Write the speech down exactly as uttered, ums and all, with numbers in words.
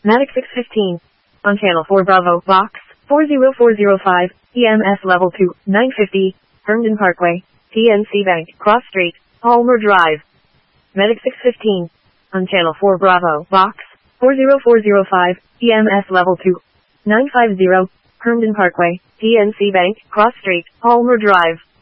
Matic six fifteen. On Channel four Bravo, Box, four zero four zero five, E M S Level two, nine fifty, Herndon Parkway, P N C Bank, Cross Street, Palmer Drive. Medic six fifteen. On Channel four Bravo, Box, four zero four zero five, E M S Level two, nine fifty, Herndon Parkway, P N C Bank, Cross Street, Palmer Drive.